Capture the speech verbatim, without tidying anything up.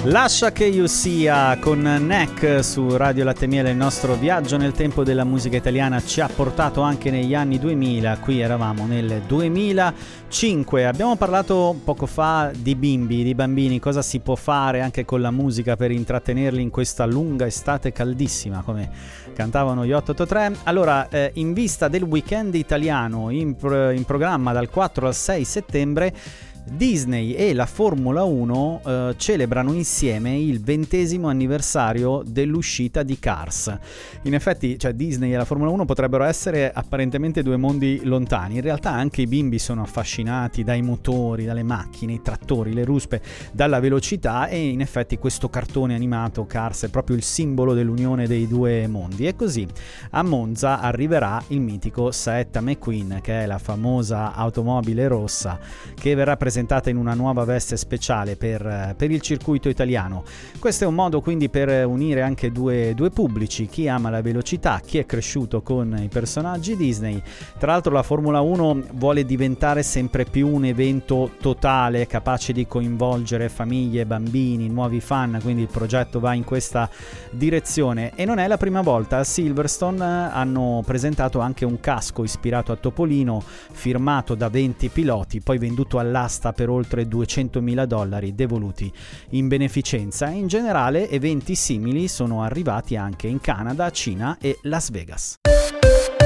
Lascia che io sia con Neck su Radio Latte Miele. Il nostro viaggio nel tempo della musica italiana ci ha portato anche negli anni duemila. Qui eravamo nel duemilacinque. Abbiamo parlato poco fa di bimbi, di bambini, cosa si può fare anche con la musica per intrattenerli in questa lunga estate caldissima, come cantavano gli otto otto tre. Allora, eh, in vista del weekend italiano in, pro- in programma dal quattro al sei settembre, Disney e la Formula uno eh, celebrano insieme il ventesimo anniversario dell'uscita di Cars. In effetti, cioè, Disney e la Formula uno potrebbero essere apparentemente due mondi lontani. In realtà anche i bimbi sono affascinati dai motori, dalle macchine, i trattori, le ruspe, dalla velocità, e in effetti questo cartone animato Cars è proprio il simbolo dell'unione dei due mondi. E così a Monza arriverà il mitico Saetta McQueen, che è la famosa automobile rossa che verrà presentata in una nuova veste speciale per, per il circuito italiano. Questo è un modo quindi per unire anche due, due pubblici: chi ama la velocità, chi è cresciuto con i personaggi Disney. Tra l'altro la Formula uno vuole diventare sempre più un evento totale, capace di coinvolgere famiglie, bambini, nuovi fan, quindi il progetto va in questa direzione. E non è la prima volta. A Silverstone hanno presentato anche un casco ispirato a Topolino, firmato da venti piloti, poi venduto all'asta per oltre duecentomila dollari devoluti in beneficenza. In generale eventi simili sono arrivati anche in Canada, Cina e Las Vegas.